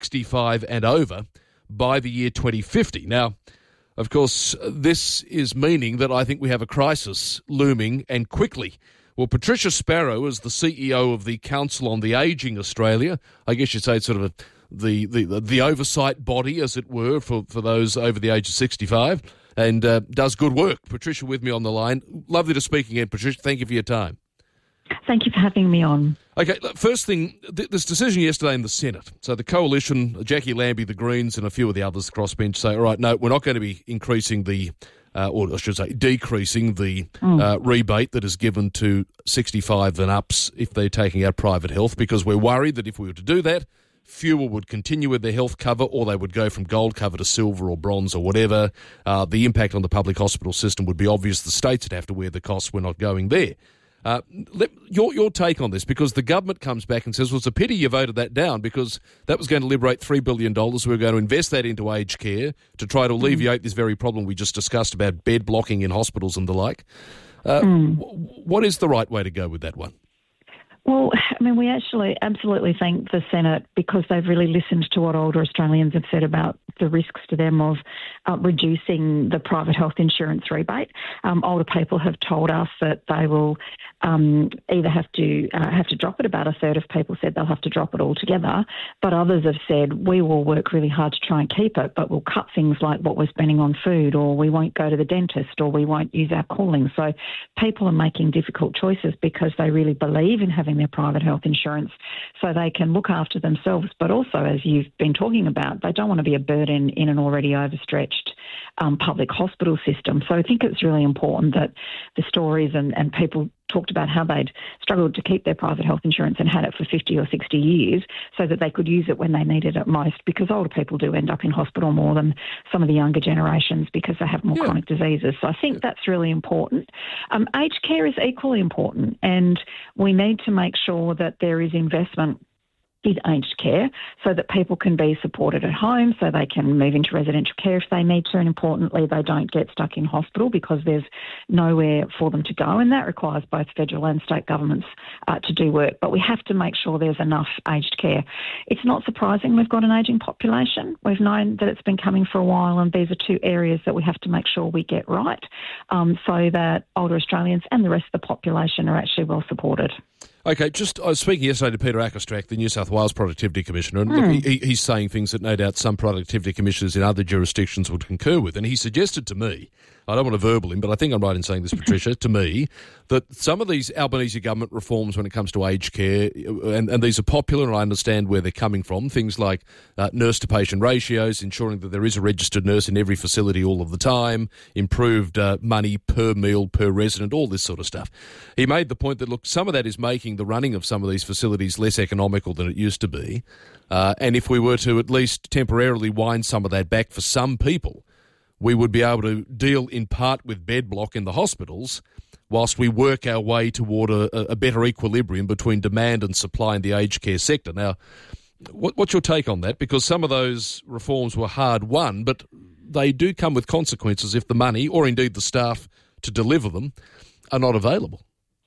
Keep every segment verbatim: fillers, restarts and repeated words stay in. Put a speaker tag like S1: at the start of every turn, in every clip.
S1: sixty-five and over by the year twenty fifty. Now, of course, this is meaning that I think we have a crisis looming, and quickly. Well, Patricia Sparrow is the C E O of the Council on the Ageing Australia. I guess you'd say it's sort of a, the, the the oversight body, as it were, for, for those over the age of sixty-five, and uh, does good work. Patricia with me on the line. Lovely to speak again, Patricia. Thank you for your time.
S2: Thank you for having me on.
S1: Okay, first thing, th- this decision yesterday in the Senate. So the Coalition, Jackie Lambie, the Greens, and a few of the others crossbench say, all right, no, we're not going to be increasing the, uh, or I should say decreasing the mm. uh, rebate that is given to sixty-five and ups if they're taking out private health, because we're worried that if we were to do that, fewer would continue with their health cover, or they would go from gold cover to silver or bronze or whatever. Uh, the impact on the public hospital system would be obvious. The states would have to wear the costs. We're not going there. Uh, let, your your take on this, because the government comes back and says, well, it's a pity you voted that down, because that was going to liberate three billion dollars. We were going to invest that into aged care to try to alleviate mm. this very problem we just discussed about bed blocking in hospitals and the like. Uh, mm. w- what is the right way to go with that one?
S2: Well, I mean, we actually absolutely thank the Senate, because they've really listened to what older Australians have said about the risks to them of uh, reducing the private health insurance rebate. Um, older people have told us that they will um, either have to uh, have to drop it. About a third of people said they'll have to drop it altogether, but others have said we will work really hard to try and keep it, but we'll cut things like what we're spending on food, or we won't go to the dentist, or we won't use our calling. So people are making difficult choices because they really believe in having their private health insurance so they can look after themselves, but also, as you've been talking about, they don't want to be a burden in an already overstretched um, public hospital system. So I think it's really important that the stories and, and people talked about how they'd struggled to keep their private health insurance and had it for fifty or sixty years so that they could use it when they needed it most, because older people do end up in hospital more than some of the younger generations because they have more yeah. chronic diseases. So I think that's really important. Um, aged care is equally important, and we need to make sure that there is investment in aged care so that people can be supported at home, so they can move into residential care if they need to, and importantly, they don't get stuck in hospital because there's nowhere for them to go, and that requires both federal and state governments uh, to do work. But we have to make sure there's enough aged care. It's not surprising we've got an ageing population. We've known that it's been coming for a while, and these are two areas that we have to make sure we get right um, so that older Australians and the rest of the population are actually well supported.
S1: Okay, just I was speaking yesterday to Peter Ackerstrack, the New South Wales Productivity Commissioner, and
S2: mm.
S1: look, he, he's saying things that no doubt some productivity commissioners in other jurisdictions would concur with, and he suggested to me, I don't want to verbal him, but I think I'm right in saying this, Patricia, to me, that some of these Albanese government reforms when it comes to aged care, and, and these are popular and I understand where they're coming from, things like uh, nurse-to-patient ratios, ensuring that there is a registered nurse in every facility all of the time, improved uh, money per meal, per resident, all this sort of stuff. He made the point that, look, some of that is making the running of some of these facilities less economical than it used to be, uh, and if we were to at least temporarily wind some of that back for some people, we would be able to deal in part with bed block in the hospitals whilst we work our way toward a, a better equilibrium between demand and supply in the aged care sector. Now, what, what's your take on that? Because some of those reforms were hard won, but they do come with consequences if the money, or indeed the staff to deliver them, are not available.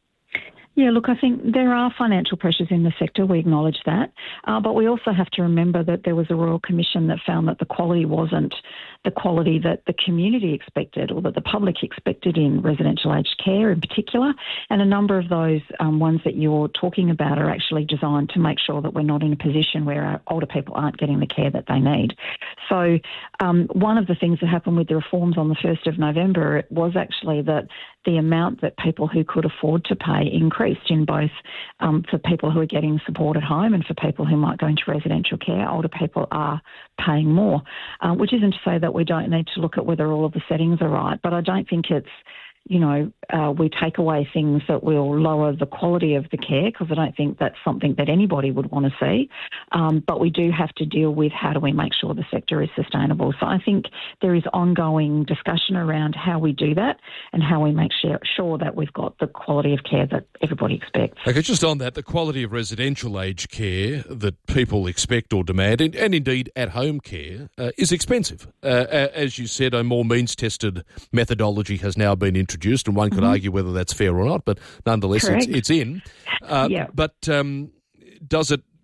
S2: Yeah, look, I think there are financial pressures in the sector. We acknowledge that. Uh, but we also have to remember that there was a Royal Commission that found that the quality wasn't the quality that the community expected, or that the public expected in residential aged care in particular. And a number of those um, ones that you're talking about are actually designed to make sure that we're not in a position where our older people aren't getting the care that they need. So um, one of the things that happened with the reforms on the first of November was actually that the amount that people who could afford to pay increased in both um, for people who are getting support at home and for people who might go into residential care. Older people are paying more, uh, which isn't to say that we don't need to look at whether all of the settings are right, but I don't think it's, you know, uh, we take away things that will lower the quality of the care, because I don't think that's something that anybody would want to see. Um, but we do have to deal with how do we make sure the sector is sustainable. So I think there is ongoing discussion around how we do that and how we make sure, sure that we've got the quality of care that everybody expects.
S1: Okay, just on that, the quality of residential aged care that people expect or demand, and, and indeed at-home care, uh, is expensive. Uh, as you said, a more means-tested methodology has now been introduced. Introduced, and one could mm-hmm. argue whether that's fair or not, but nonetheless, it's, it's in. Uh,
S2: yeah.
S1: But um, does it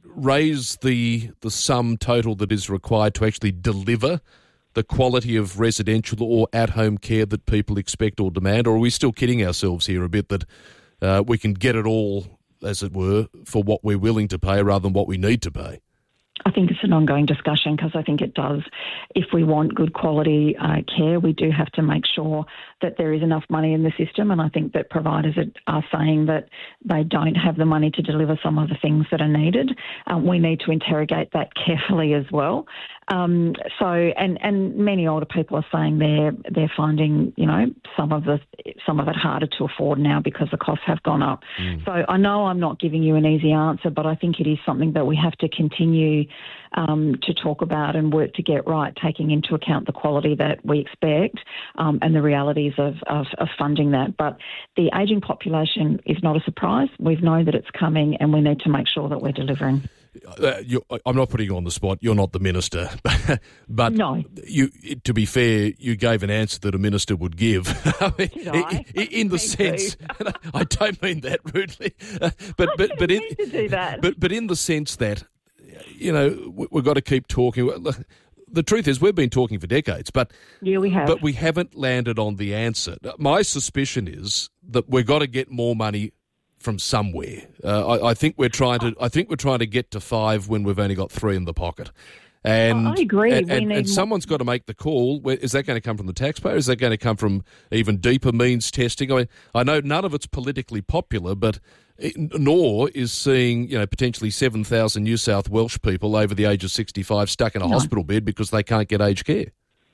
S1: raise the the sum total that is required to actually deliver the quality of residential or at-home care that people expect or demand, or are we still kidding ourselves here a bit that uh, we can get it all, as it were, for what we're willing to pay rather than what we need to pay?
S2: I think it's an ongoing discussion because I think it does. If we want good quality uh, care, we do have to make sure that there is enough money in the system, and I think that providers are, are saying that they don't have the money to deliver some of the things that are needed. Um, we need to interrogate that carefully as well. Um, so, and, and many older people are saying they're they're finding, you know, some of the some of it harder to afford now because the costs have gone up. Mm. So I know I'm not giving you an easy answer, but I think it is something that we have to continue um, to talk about and work to get right, taking into account the quality that we expect um, and the realities of, of, of funding that. But the ageing population is not a surprise. We've known that it's coming, and we need to make sure that we're delivering.
S1: Uh, you, I'm not putting you on the spot. You're not the minister, but
S2: no.
S1: You, to be fair, you gave an answer that a minister would give.
S2: Did I?
S1: in, in the sense, I don't mean that rudely, uh, but
S2: I
S1: but but in,
S2: mean to do that.
S1: but but in the sense that, you know, we, we've got to keep talking. The truth is, we've been talking for decades, but
S2: yeah, we have.
S1: But we haven't landed on the answer. My suspicion is that we've got to get more money from somewhere. Uh, I, I think we're trying to. I think we're trying to get to five when we've only got three in the pocket. And
S2: I agree.
S1: And,
S2: we
S1: and,
S2: need
S1: and
S2: more.
S1: someone's got to make the call. Is that going to come from the taxpayer? Is that going to come from even deeper means testing? I mean, I know none of it's politically popular, but it, nor is seeing, you know, potentially seven thousand New South Welsh people over the age of sixty-five stuck in a
S2: no.
S1: hospital bed because they can't get aged care.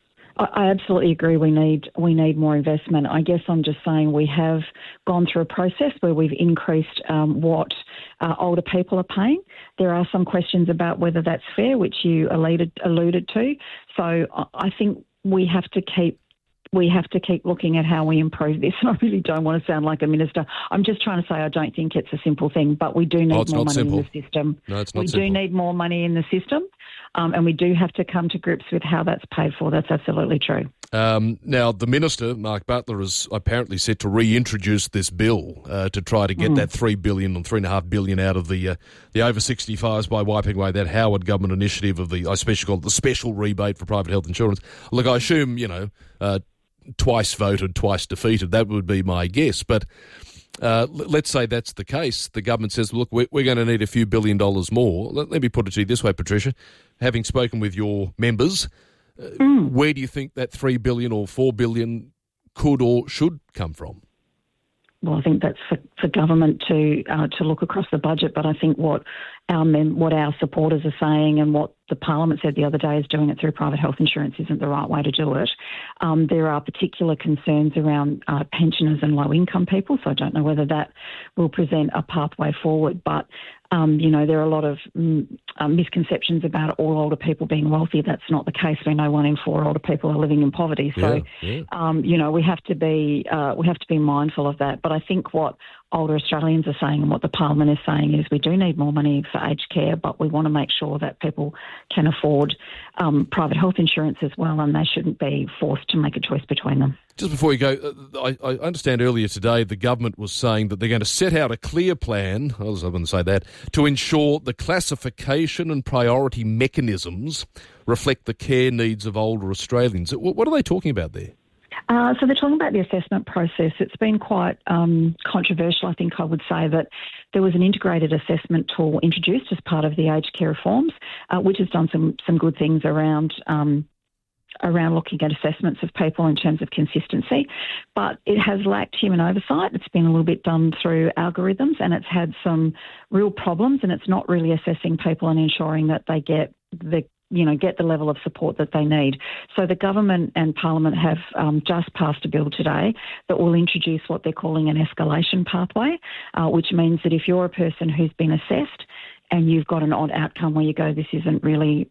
S2: I absolutely agree. We need we need more investment. I guess I'm just saying we have gone through a process where we've increased um, what uh, older people are paying. There are some questions about whether that's fair, which you alluded alluded to. So I think we have to keep we have to keep looking at how we improve this. And I really don't want to sound like a minister. I'm just trying to say I don't think it's a simple thing, but we do need
S1: oh,
S2: more money
S1: simple.
S2: in the system.
S1: No, it's not
S2: we
S1: simple.
S2: do need more money in the system. Um, and we do have to come to grips with how that's paid for. That's absolutely true.
S1: Um, now, the Minister, Mark Butler, is apparently set to reintroduce this bill uh, to try to get mm. that three billion dollars and three point five billion dollars out of the uh, the over sixty-fives by wiping away that Howard government initiative of the, I especially call it the special rebate for private health insurance. Look, I assume, you know, uh, twice voted, twice defeated. That would be my guess. But Uh, let's say that's the case. The government says, look, we're, we're going to need a few billion dollars more. Let, let me put it to you this way, Patricia. Having spoken with your members, uh, mm. where do you think that three billion dollars or four billion dollars could or should come from?
S2: Well, I think that's for, for government to uh, to look across the budget. But I think what our mem- what our supporters are saying and what the Parliament said the other day is doing it through private health insurance isn't the right way to do it. Um, there are particular concerns around uh, pensioners and low-income people, so I don't know whether that will present a pathway forward. But, um, you know, there are a lot of mm, uh, misconceptions about all older people being wealthy. That's not the case. We know one in four older people are living in poverty. So,
S1: yeah, yeah.
S2: Um, you know, we have to be uh, we have to be mindful of that. But I think what older Australians are saying and what the Parliament is saying is we do need more money for aged care, but we want to make sure that people can afford um, private health insurance as well, and they shouldn't be forced to make a choice between them.
S1: Just before you go, I, I understand earlier today the government was saying that they're going to set out a clear plan, I was going to say that, to ensure the classification and priority mechanisms reflect the care needs of older Australians. What are they talking about there?
S2: Uh, so they're talking about the assessment process. It's been quite um, controversial, I think I would say, that there was an integrated assessment tool introduced as part of the aged care reforms, uh, which has done some some good things around um, around looking at assessments of people in terms of consistency. But it has lacked human oversight. It's been a little bit done through algorithms, and it's had some real problems, and it's not really assessing people and ensuring that they get the you know, get the level of support that they need. So the government and Parliament have um, just passed a bill today that will introduce what they're calling an escalation pathway, uh, which means that if you're a person who's been assessed and you've got an odd outcome where you go, this isn't really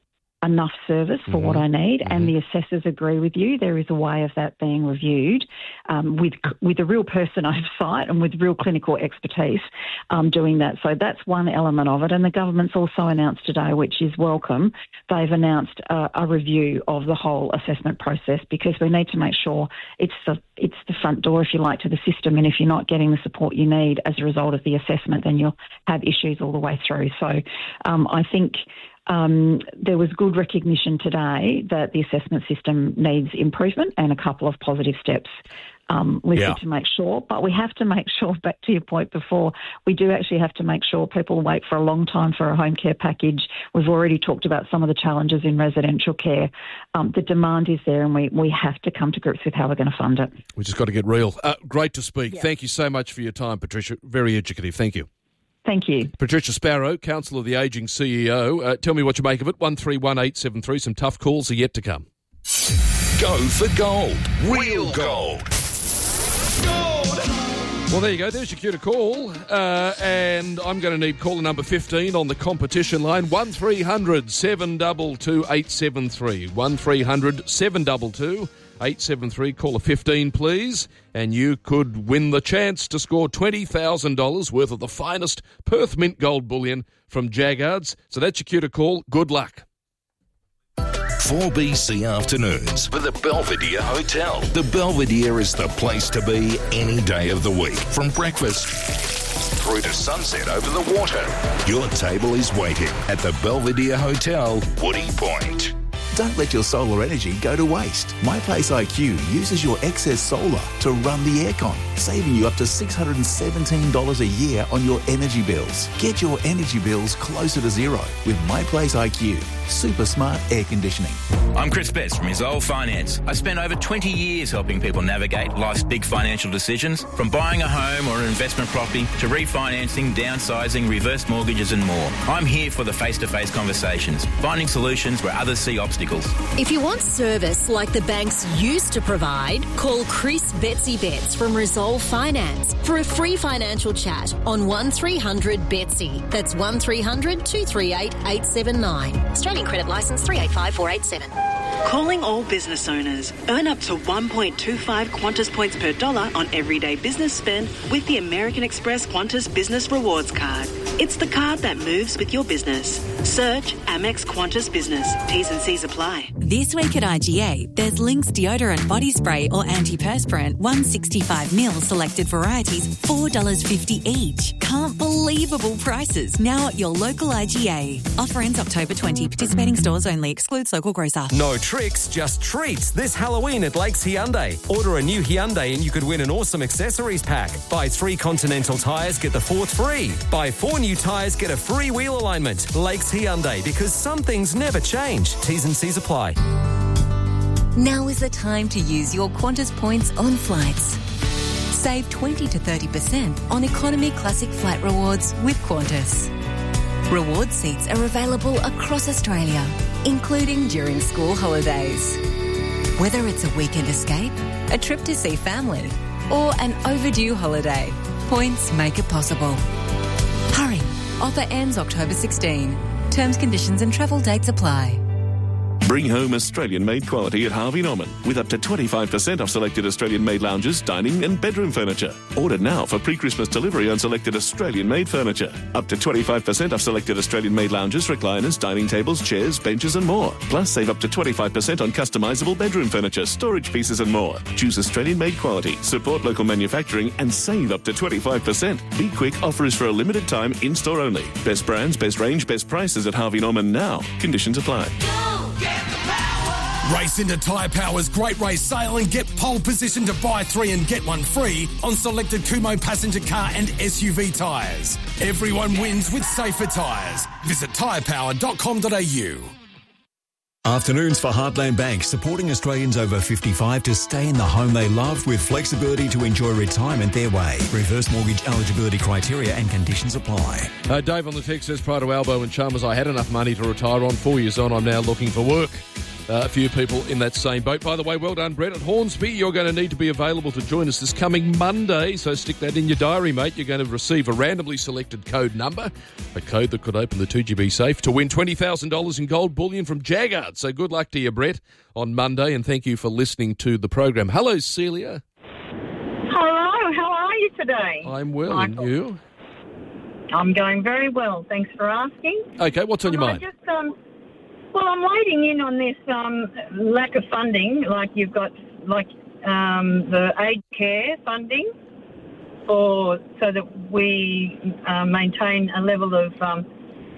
S2: enough service for
S1: mm-hmm.
S2: what I need,
S1: mm-hmm.
S2: and the assessors agree with you, there is a way of that being reviewed um, with with a real person oversight and with real clinical expertise um, doing that. So that's one element of it. And the government's also announced today, which is welcome, they've announced uh, a review of the whole assessment process, because we need to make sure it's the it's the front door, if you like, to the system. And if you're not getting the support you need as a result of the assessment, then you'll have issues all the way through. So um, I think um, there was good recognition today that the assessment system needs improvement and a couple of positive steps Um, listed
S1: yeah.
S2: to make sure, but we have to make sure, back to your point before, we do actually have to make sure people wait for a long time for a home care package. We've already talked about some of the challenges in residential care. Um, the demand is there, and we, we have to come to grips with how we're going to fund it.
S1: We just got to get real. Uh, great to speak.
S2: Yeah.
S1: Thank you so much for your time, Patricia. Very educative. Thank you.
S2: Thank you.
S1: Patricia Sparrow, Council of the Ageing C E O. Uh, tell me what you make of it. one three one eight seven three. Some tough calls are yet to come.
S3: Go for gold. Real gold. Gold!
S1: Well, there you go. There's your cue to call. Uh, and I'm going to need caller number fifteen on the competition line. one three hundred seven two two eight seven three. one three hundred seven two two eight seven three. Caller fifteen, please. And you could win the chance to score twenty thousand dollars worth of the finest Perth Mint Gold bullion from Jaggards. So that's your cue to call. Good luck.
S3: four B C Afternoons for the Belvedere Hotel. The Belvedere is the place to be any day of the week. From breakfast through to sunset over the water. Your table is waiting at the Belvedere Hotel, Woody Point.
S4: Don't let your solar energy go to waste. MyPlace I Q uses your excess solar to run the aircon, saving you up to six hundred seventeen dollars a year on your energy bills. Get your energy bills closer to zero with MyPlace I Q. Super smart air conditioning.
S5: I'm Chris Best from Resolve Finance. I spent over twenty years helping people navigate life's big financial decisions, from buying a home or an investment property to refinancing, downsizing, reverse mortgages and more. I'm here for the face-to-face conversations, finding solutions where others see obstacles.
S6: If you want service like the banks used to provide, call Chris Betsy Betts from Resolve Finance for a free financial chat on one three hundred Betsy. That's one three hundred two three eight eight seven nine. Australian credit licence three eight five four eight seven.
S7: Calling all business owners. Earn up to one point two five Qantas points per dollar on everyday business spend with the American Express Qantas Business Rewards Card. It's the card that moves with your business. Search Amex Qantas Business. T's and C's apply.
S8: This week at I G A, there's Lynx deodorant body spray or antiperspirant, one sixty-five milliliters selected varieties, four dollars fifty each. Can't believable prices now at your local I G A. Offer ends October twentieth. Participating stores only. Excludes local grocer.
S9: No tricks, just treats this Halloween at Lakes Hyundai. Order a new Hyundai and you could win an awesome accessories pack. Buy three Continental tyres, get the fourth free. Buy four new tyres, get a free wheel alignment. Lakes Hyundai, because some things never change. T's and C's apply.
S8: Now is the time to use your Qantas points on flights. Save twenty to thirty percent on economy classic flight rewards with Qantas. Reward seats are available across Australia, including during school holidays. Whether it's a weekend escape, a trip to see family, or an overdue holiday, points make it possible. Hurry! Offer ends October sixteenth. Terms, conditions and travel dates apply.
S10: Bring home Australian-made quality at Harvey Norman with up to twenty-five percent off selected Australian-made lounges, dining and bedroom furniture. Order now for pre-Christmas delivery on selected Australian-made furniture. Up to twenty-five percent off selected Australian-made lounges, recliners, dining tables, chairs, benches and more. Plus, save up to twenty-five percent on customisable bedroom furniture, storage pieces and more. Choose Australian-made quality, support local manufacturing and save up to twenty-five percent. Be quick, offer is for a limited time, in-store only. Best brands, best range, best prices at Harvey Norman now. Conditions apply.
S11: Race into Tyre Power's Great Race Sale and get pole position to buy three and get one free on selected Kumho passenger car and S U V tyres. Everyone wins with safer tyres. Visit tyre power dot com dot a u.
S12: Afternoons for Heartland Bank, supporting Australians over fifty-five to stay in the home they love with flexibility to enjoy retirement their way. Reverse mortgage eligibility criteria and conditions apply.
S1: Uh, Dave on the text says, prior to Albo and Chalmers, I had enough money to retire on. Four years on, I'm now looking for work. Uh, a few people in that same boat. By the way, well done, Brett. At Hornsby, you're going to need to be available to join us this coming Monday, so stick that in your diary, mate. You're going to receive a randomly selected code number, a code that could open the two G B safe to win twenty thousand dollars in gold bullion from Jaggard. So good luck to you, Brett, on Monday, and thank you for listening to the program. Hello, Celia.
S13: Hello, how are you today?
S1: I'm well,
S13: Michael?
S1: and you?
S13: I'm going very well, thanks for asking.
S1: Okay, what's on your
S13: Um, I
S1: mind?
S13: just, um, well, I'm waiting in on this um, lack of funding, like you've got, like um, the aged care funding, for so that we uh, maintain a level of um,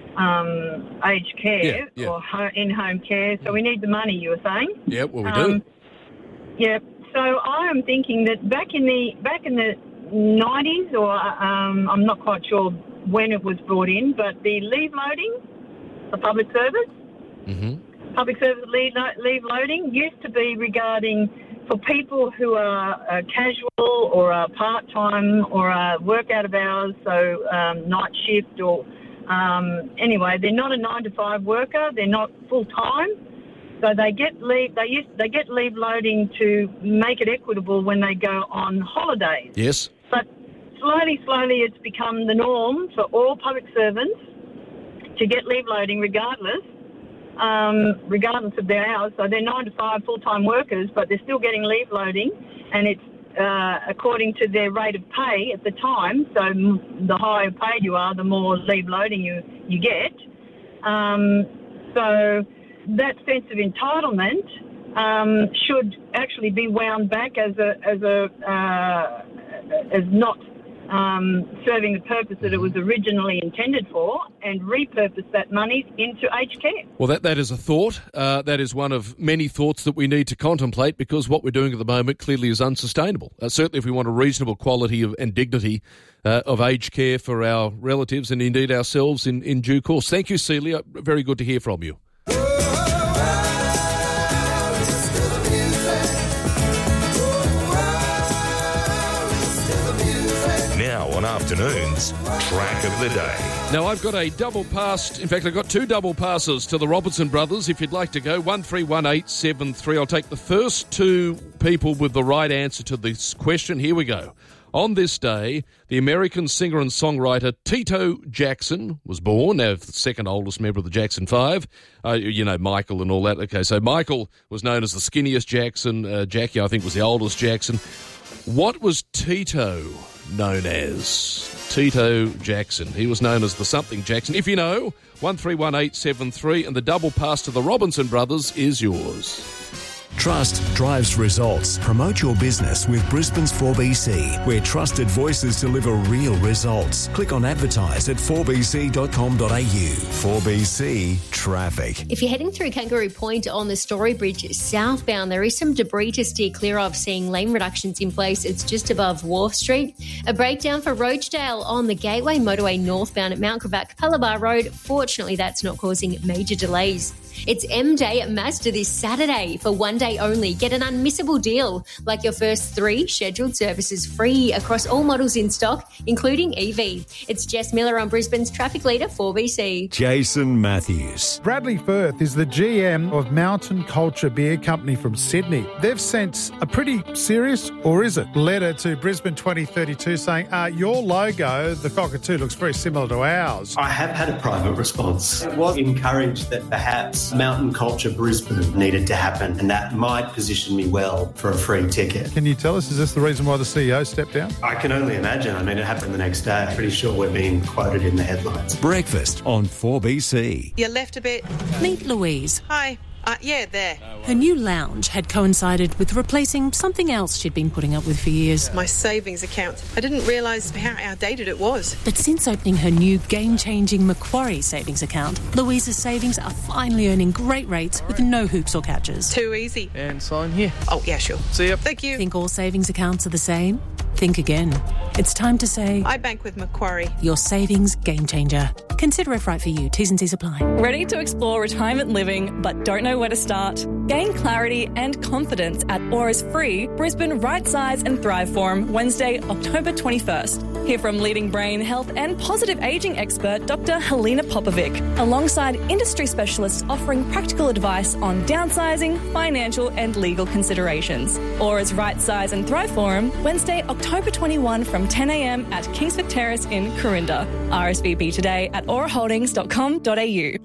S13: um, aged care
S1: Yeah, yeah.
S13: or ho- in-home care. So we need the money, you were saying?
S1: Yeah, well, we
S13: Um,
S1: do.
S13: Yeah. So I am thinking that back in the back in the nineties, or um, I'm not quite sure when it was brought in, but the leave loading, the public service,
S1: Mm-hmm.
S13: public service leave, leave loading used to be regarding for people who are uh, casual or are part-time or are work out of hours, so um, night shift or um, anyway, they're not a nine to five worker, they're not full-time. So they get leave. They use they get leave loading to make it equitable when they go on holidays.
S1: Yes.
S13: But slowly, slowly, it's become the norm for all public servants to get leave loading, regardless, um, regardless of their hours. So they're nine to five full-time workers, but they're still getting leave loading, and it's uh, according to their rate of pay at the time. So m- the higher paid you are, the more leave loading you you get. Um, so. That sense of entitlement um, should actually be wound back as a as a uh, as not um, serving the purpose that it was originally intended for, and repurpose that money into aged care.
S1: Well, that, that is a thought. Uh, that is one of many thoughts that we need to contemplate, because what we're doing at the moment clearly is unsustainable. Uh, certainly if we want a reasonable quality of, and dignity uh, of aged care for our relatives and indeed ourselves in, in due course. Thank you, Celia. Very good to hear from you.
S3: Now on Afternoons, Track of the Day.
S1: Now, I've got a double pass. In fact, I've got two double passes to the Robertson brothers. If you'd like to go, one three one eight seven three. I'll take the first two people with the right answer to this question. Here we go. On this day, the American singer and songwriter Tito Jackson was born, now the second oldest member of the Jackson Five. Uh, you know, Michael and all that. Okay, so Michael was known as the skinniest Jackson. Uh, Jackie, I think, was the oldest Jackson. What was Tito known as? Tito Jackson. He was known as the something Jackson. If you know, one three one eight seven three, and the double pass to the Robinson brothers is yours.
S12: Trust drives results. Promote your business with Brisbane's four B C, where trusted voices deliver real results. Click on advertise at four b c dot com dot a u. four B C Traffic.
S14: If you're heading through Kangaroo Point on the Story Bridge southbound, there is some debris to steer clear of, seeing lane reductions in place. It's just above Wharf Street. A breakdown for Roachdale on the Gateway Motorway northbound at Mount Gravatt Palabar Road. Fortunately, that's not causing major delays. It's M Day at Mazda this Saturday for one day only. Get an unmissable deal, like your first three scheduled services free across all models in stock, including E V. It's Jess Miller on Brisbane's traffic leader, four B C.
S12: Jason Matthews.
S15: Bradley Firth is the G M of Mountain Culture Beer Company from Sydney. They've sent a pretty serious, or is it, letter to Brisbane twenty thirty-two saying, uh, your logo, the cockatoo, looks very similar to ours.
S16: I have had a private response. I was encouraged that perhaps Mountain Culture Brisbane needed to happen, and that might position me well for a free ticket.
S15: Can you tell us, is this the reason why the C E O stepped down?
S16: I can only imagine. I mean, it happened the next day. I'm pretty sure we're being quoted in the headlines.
S12: Breakfast on four B C.
S17: You left a bit.
S18: Meet Louise.
S17: Hi. Uh, yeah, there.
S18: Her new lounge had coincided with replacing something else she'd been putting up with for years.
S17: My savings account. I didn't realise how outdated it was.
S18: But since opening her new game-changing Macquarie savings account, Louise's savings are finally earning great rates with no hoops or catches.
S17: Too easy.
S19: And sign here.
S17: Oh, yeah, sure.
S19: See ya.
S17: Thank you.
S18: Think all savings accounts are the same? Think again. It's time to say,
S17: I bank with Macquarie.
S18: Your savings game changer. Consider if right for you. T's and C's apply.
S19: Ready to explore retirement living but don't know where to start? Gain clarity and confidence at Aura's free Brisbane Right Size and Thrive Forum Wednesday, October twenty-first. Hear from leading brain health and positive ageing expert Doctor Helena Popovic, alongside industry specialists offering practical advice on downsizing, financial and legal considerations. Aura's Right Size and Thrive Forum Wednesday, October twenty-first from ten a.m. at Kingsford Terrace in Corinda. R S V P today at aura holdings dot com dot a u.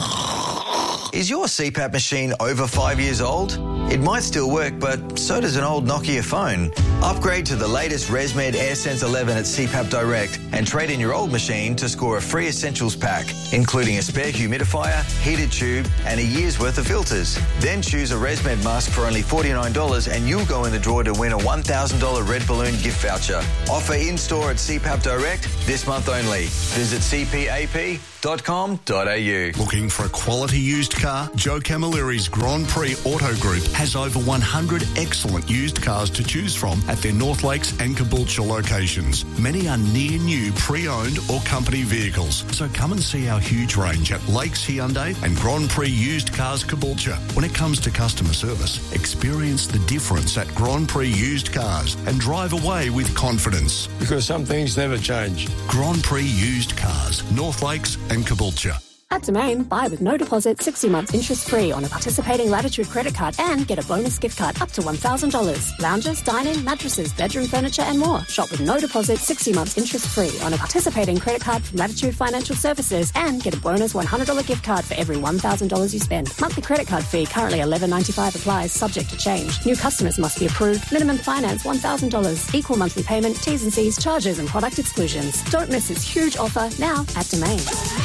S20: Is your C PAP machine over five years old? It might still work, but so does an old Nokia phone. Upgrade to the latest ResMed AirSense eleven at C PAP Direct and trade in your old machine to score a free essentials pack, including a spare humidifier, heated tube and a year's worth of filters. Then choose a ResMed mask for only forty-nine dollars and you'll go in the draw to win a one thousand dollars Red Balloon gift voucher. Offer in-store at C PAP Direct this month only. Visit c p a p dot com dot a u.
S21: Looking for a quality used car? Joe Camilleri's Grand Prix Auto Group has over one hundred excellent used cars to choose from at their North Lakes and Caboolture locations. Many are near new pre-owned or company vehicles. So come and see our huge range at Lakes Hyundai and Grand Prix Used Cars Caboolture. When it comes to customer service, experience the difference at Grand Prix Used Cars and drive away with confidence.
S22: Because some things never change.
S21: Grand Prix Used Cars, North Lakes and Caboolture.
S23: At Domain, buy with no deposit, sixty months interest free on a participating Latitude credit card and get a bonus gift card up to one thousand dollars. Lounges, dining, mattresses, bedroom furniture and more. Shop with no deposit, sixty months interest free on a participating credit card from Latitude Financial Services and get a bonus one hundred dollars gift card for every one thousand dollars you spend. Monthly credit card fee currently eleven ninety-five applies, subject to change. New customers must be approved. Minimum finance one thousand dollars. Equal monthly payment, T's and C's, charges and product exclusions. Don't miss this huge offer now at Domain.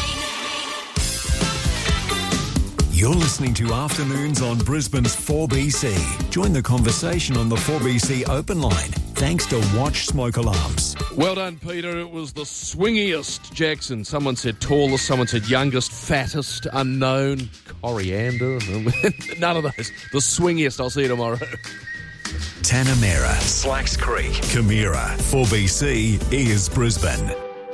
S12: You're listening to Afternoons on Brisbane's four B C. Join the conversation on the four B C open line, thanks to Watch Smoke Alarms.
S1: Well done, Peter. It was the swingiest Jackson. Someone said tallest, someone said youngest, fattest, unknown, coriander. None of those. The swingiest. I'll see you tomorrow.
S12: Tanamera,
S3: Slacks Creek,
S12: Camira, four B C is Brisbane.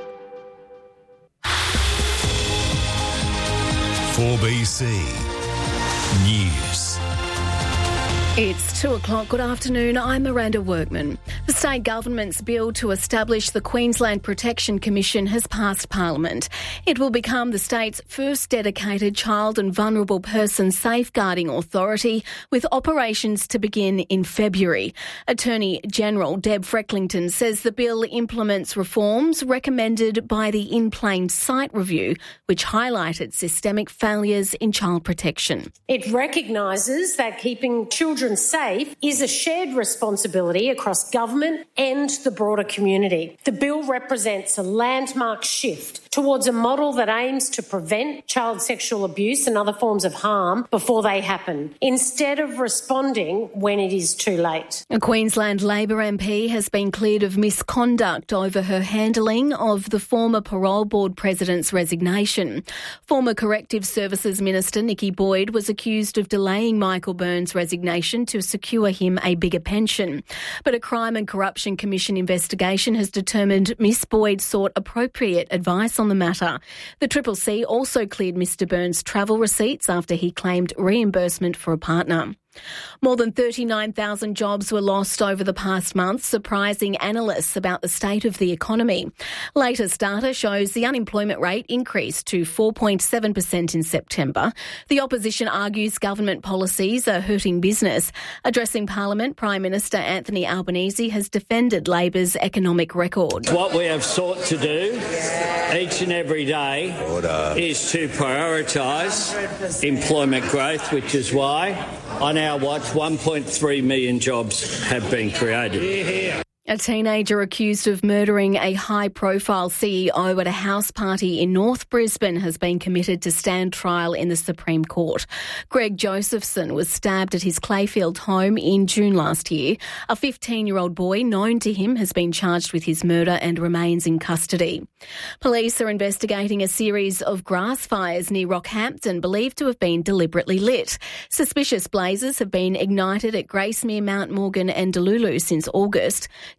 S12: four B C News.
S24: It's two o'clock. Good afternoon. I'm Miranda Workman. The state government's bill to establish the Queensland Protection Commission has passed Parliament. It will become the state's first dedicated child and vulnerable person safeguarding authority, with operations to begin in February. Attorney General Deb Frecklington says the bill implements reforms recommended by the In Plain Sight Review, which highlighted systemic failures in child protection.
S25: It recognises that keeping children safe is a shared responsibility across government and the broader community. The bill represents a landmark shift towards a model that aims to prevent child sexual abuse and other forms of harm before they happen, instead of responding when it is too late.
S24: A Queensland Labor M P has been cleared of misconduct over her handling of the former Parole Board President's resignation. Former Corrective Services Minister Nikki Boyd was accused of delaying Michael Byrne's resignation to secure him a bigger pension. But a Crime and Corruption Commission investigation has determined Miss Boyd sought appropriate advice on the matter. The Triple C also cleared Mr Byrne's travel receipts after he claimed reimbursement for a partner. More than thirty-nine thousand jobs were lost over the past month, surprising analysts about the state of the economy. Latest data shows the unemployment rate increased to four point seven percent in September. The opposition argues government policies are hurting business. Addressing Parliament, Prime Minister Anthony Albanese has defended Labor's economic record.
S26: What we have sought to do each and every day Order. is to prioritise employment growth, which is why on our watch one point three million jobs have been created.
S24: A teenager accused of murdering a high-profile C E O at a house party in North Brisbane has been committed to stand trial in the Supreme Court. Greg Josephson was stabbed at his Clayfield home in June last year. A fifteen-year-old boy known to him has been charged with his murder and remains in custody. Police are investigating a series of grass fires near Rockhampton believed to have been deliberately lit. Suspicious blazes have been ignited at Gracemere, Mount Morgan and Delulu since August.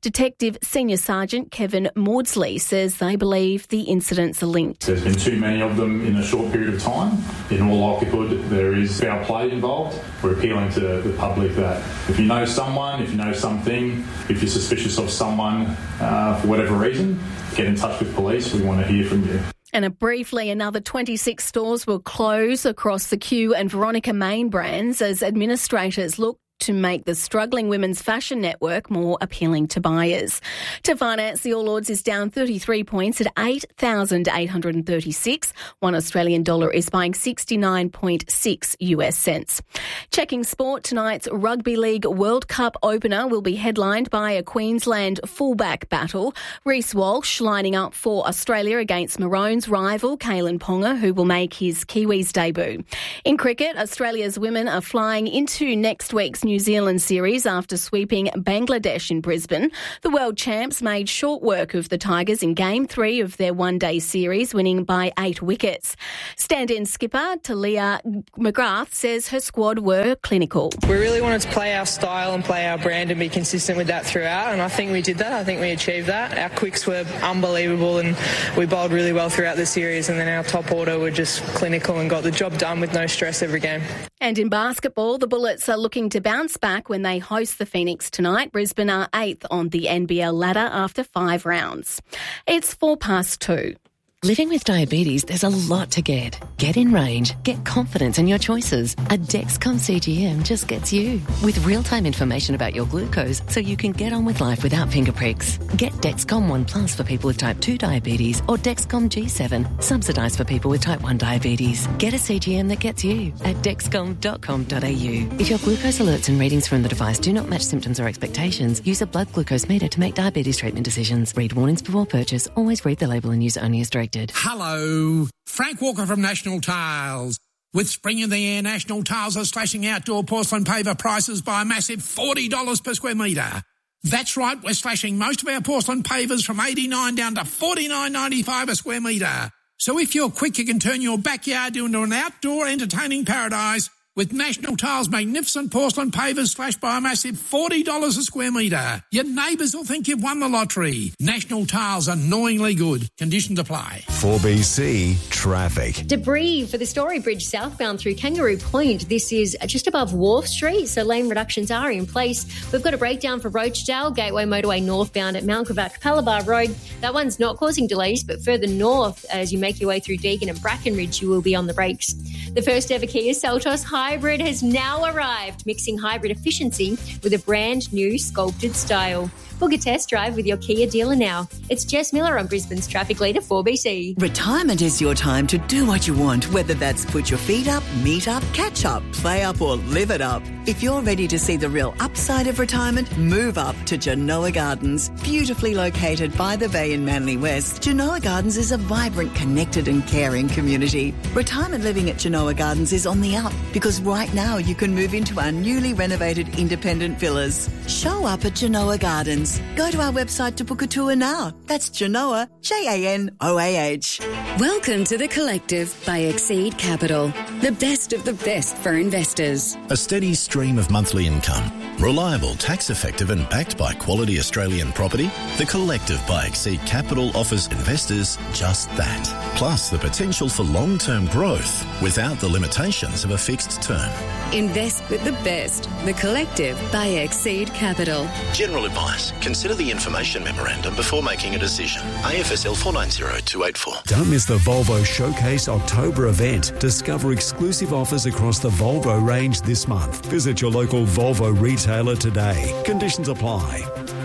S24: Detective Senior Sergeant Kevin Maudsley says they believe the incidents are linked.
S2: There's been too many of them in a short period of time. In all likelihood, there is foul play involved. We're appealing to the public that if you know someone, if you know something, if you're suspicious of someone uh, for whatever reason, get in touch with police. We want to hear from you.
S24: And uh, briefly, another twenty-six stores will close across the Q and Veronica Main brands as administrators look to make the struggling women's fashion network more appealing to buyers. To finance, the All Ords is down thirty-three points at eight thousand eight hundred thirty-six. One Australian dollar is buying sixty-nine point six U S cents. Checking sport, tonight's Rugby League World Cup opener will be headlined by a Queensland fullback battle. Reece Walsh lining up for Australia against Maroons rival Kalen Ponga, who will make his Kiwis debut. In cricket, Australia's women are flying into next week's New Zealand series after sweeping Bangladesh in Brisbane. The world champs made short work of the Tigers in game three of their one-day series, winning by eight wickets. Stand-in skipper Talia McGrath says her squad were clinical.
S4: We really wanted to play our style and play our brand and be consistent with that throughout, and I think we did that. I think we achieved that. Our quicks were unbelievable and we bowled really well throughout the series, and then our top order were just clinical and got the job done with no stress every game.
S24: And in basketball, the Bullets are looking to bounce back when they host the Phoenix tonight. Brisbane are eighth on the N B L ladder after five rounds. It's four past two.
S5: Living with diabetes, there's a lot to get. Get in range, get confidence in your choices. A Dexcom C G M just gets you. With real-time information about your glucose so you can get on with life without finger pricks. Get Dexcom One Plus for people with type two diabetes or Dexcom G seven, subsidised for people with type one diabetes. Get a C G M that gets you at dexcom dot com dot a u. If your glucose alerts and readings from the device do not match symptoms or expectations, use a blood glucose meter to make diabetes treatment decisions. Read warnings before purchase. Always read the label and use only as directed.
S11: Hello, Frank Walker from National Tiles. With spring in the air, National Tiles are slashing outdoor porcelain paver prices by a massive forty dollars per square metre. That's right, we're slashing most of our porcelain pavers from eighty-nine dollars down to forty-nine ninety-five a square metre. So if you're quick, you can turn your backyard into an outdoor entertaining paradise with National Tiles' magnificent porcelain pavers slashed by a massive forty dollars a square metre. Your neighbours will think you've won the lottery. National Tiles, annoyingly good. Conditions apply.
S12: four B C Traffic.
S14: Debris for the Story Bridge southbound through Kangaroo Point. This is just above Wharf Street, so lane reductions are in place. We've got a breakdown for Rochedale, Gateway Motorway northbound at Mount Gravatt, Palabar Road. That one's not causing delays, but further north, as you make your way through Deagon and Brackenridge, you will be on the brakes. The first ever Kia Seltos Hybrid has now arrived, mixing hybrid efficiency with a brand new sculpted style. Book a test drive with your Kia dealer now. It's Jess Miller on Brisbane's Traffic Leader four B C.
S6: Retirement is your time to do what you want, whether that's put your feet up, meet up, catch up, play up or live it up. If you're ready to see the real upside of retirement, move up to Genoa Gardens. Beautifully located by the bay in Manly West, Genoa Gardens is a vibrant, connected and caring community. Retirement living at Genoa Gardens is on the up because right now you can move into our newly renovated independent villas. Show up at Genoa Gardens. Go to our website to book a tour now. That's Genoa, J A N O A H.
S7: Welcome to The Collective by Exceed Capital. The best of the best for investors.
S9: A steady stream of monthly income. Reliable, tax-effective and backed by quality Australian property, The Collective by Exceed Capital offers investors just that. Plus the potential for long-term growth without the limitations of a fixed term.
S7: Invest with the best. The Collective by Exceed Capital.
S9: General advice. Consider the information memorandum before making a decision. A F S L four nine zero two eight four.
S12: Don't miss the Volvo Showcase October event. Discover exclusive offers across the Volvo range this month. Visit your local Volvo retailer today. Conditions apply.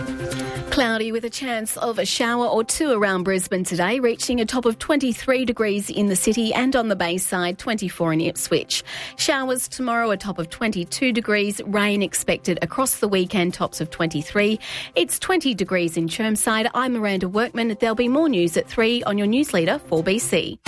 S24: Cloudy with a chance of a shower or two around Brisbane today, reaching a top of twenty-three degrees in the city and on the Bayside, twenty-four in Ipswich. Showers tomorrow, a top of twenty-two degrees. Rain expected across the weekend, tops of twenty-three. It's twenty degrees in Chermside. I'm Miranda Workman. There'll be more news at three on your news leader, four B C.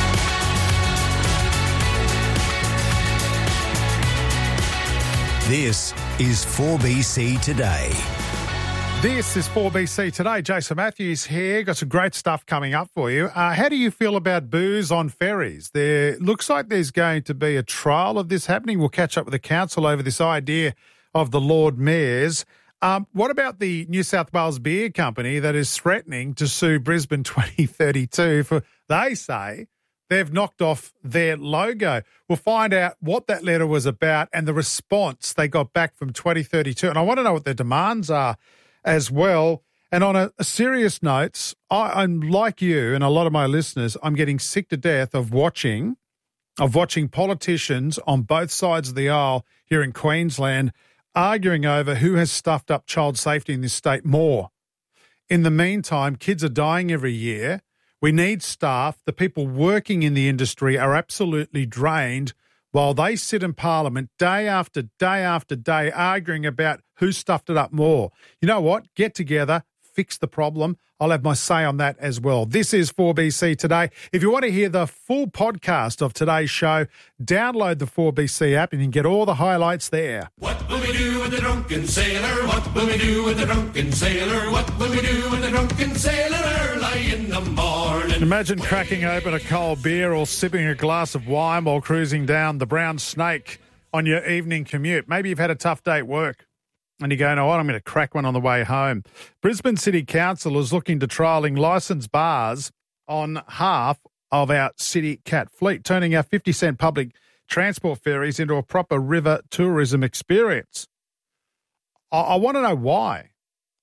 S12: This is four B C Today.
S15: This is four B C Today. Jason Matthews here. Got some great stuff coming up for you. Uh, how do you feel about booze on ferries? There looks like there's going to be a trial of this happening. We'll catch up with the council over this idea of the Lord Mayor's Um, what about the New South Wales Beer Company that is threatening to sue Brisbane twenty thirty-two for, they say, they've knocked off their logo? We'll find out what that letter was about and the response they got back from twenty thirty-two. And I want to know what their demands are as well. And on a, a serious note, I, I'm like you and a lot of my listeners, I'm getting sick to death of watching, of watching politicians on both sides of the aisle here in Queensland arguing over who has stuffed up child safety in this state more. In the meantime, kids are dying every year. We need staff. The people working in the industry are absolutely drained while they sit in Parliament day after day after day arguing about who stuffed it up more. You know what? Get together, fix the problem. I'll have my say on that as well. This is four B C Today. If you want to hear the full podcast of today's show, download the four B C app and you can get all the highlights there.
S8: What will we do with the drunken sailor? What will we do with the drunken sailor? What will we do with the drunken sailor early in the morning?
S15: Imagine cracking open a cold beer or sipping a glass of wine while cruising down the Brown Snake on your evening commute. Maybe you've had a tough day at work and you go, no, I'm going to crack one on the way home. Brisbane City Council is looking to trialling licensed bars on half of our City Cat fleet, turning our fifty cent public transport ferries into a proper river tourism experience. I, I want to know why.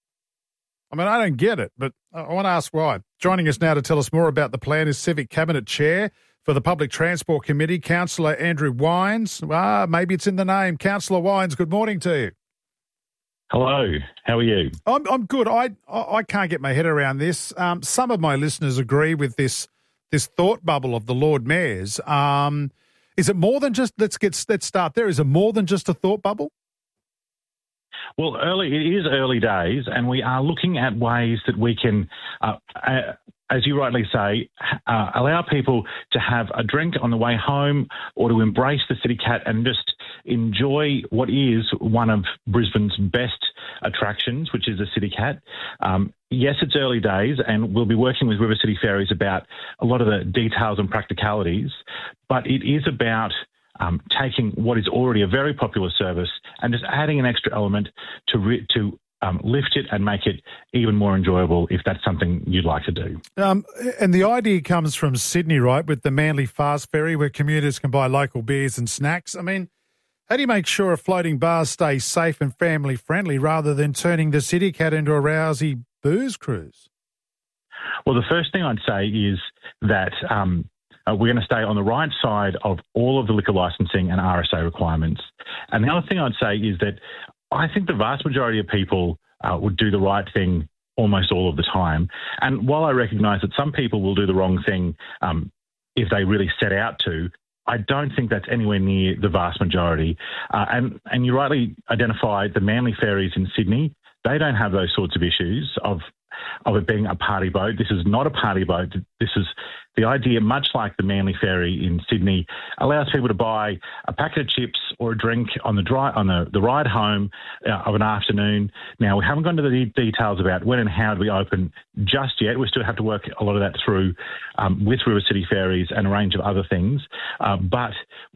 S15: I mean, I don't get it, but I want to ask why. Joining us now to tell us more about the plan is Civic Cabinet Chair for the Public Transport Committee, Councillor Andrew Wines. Ah, maybe it's in the name. Councillor Wines, good morning to you.
S10: Hello, how are you?
S15: I'm I'm good. I I can't get my head around this. Um, some of my listeners agree with this this thought bubble of the Lord Mayor's. Um, is it more than just let's get let's start there? Is it more than just a thought bubble?
S10: Well, early it is early days, and we are looking at ways that we can, uh, uh, as you rightly say, uh, allow people to have a drink on the way home or to embrace the City Cat and just enjoy what is one of Brisbane's best attractions, which is the City Cat. Um, yes, it's early days, and we'll be working with River City Ferries about a lot of the details and practicalities, but it is about um, taking what is already a very popular service and just adding an extra element to re- to Um, lift it and make it even more enjoyable if that's something you'd like to do.
S15: Um, and the idea comes from Sydney, right, with the Manly Fast Ferry where commuters can buy local beers and snacks. I mean, how do you make sure a floating bar stays safe and family-friendly rather than turning the City Cat into a rousy booze cruise?
S10: Well, the first thing I'd say is that um, uh, we're going to stay on the right side of all of the liquor licensing and R S A requirements. And the other thing I'd say is that I think the vast majority of people uh, would do the right thing almost all of the time. And while I recognise that some people will do the wrong thing um, if they really set out to, I don't think that's anywhere near the vast majority. Uh, and, and you rightly identified the Manly ferries in Sydney. They don't have those sorts of issues of of it being a party boat. This is not a party boat. This is the idea, much like the Manly ferry in Sydney, allows people to buy a packet of chips or a drink on the dry, on the, the ride home uh, of an afternoon. Now, we haven't gone into the details about when and how do we open just yet. We still have to work a lot of that through um, with River City Ferries and a range of other things. Uh, but